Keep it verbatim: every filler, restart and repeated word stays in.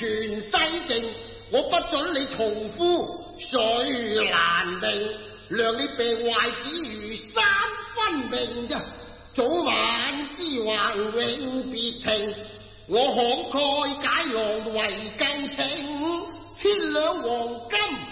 全西淨，我不准你重夫水難明，量你病壞只如三分明啫。早晚思橫永別停，我慷慨解囊為更情，千兩黃金